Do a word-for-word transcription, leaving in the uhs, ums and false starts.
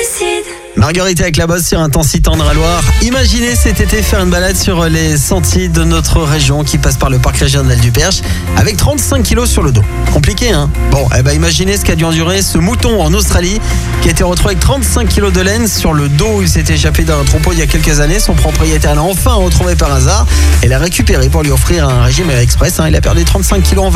décide. Marguerite avec la bosse sur Intensité en Loire. Imaginez cet été faire une balade sur les sentiers de notre région qui passe par le parc régional du Perche avec trente-cinq kilos sur le dos. Compliqué, hein? Bon, eh ben imaginez ce qu'a dû endurer ce mouton en Australie qui a été retrouvé avec trente-cinq kilos de laine sur le dos. Il s'était échappé d'un troupeau il y a quelques années. Son propriétaire l'a enfin retrouvé par hasard et l'a récupéré pour lui offrir un régime express. Hein. Il a perdu trente-cinq kilos en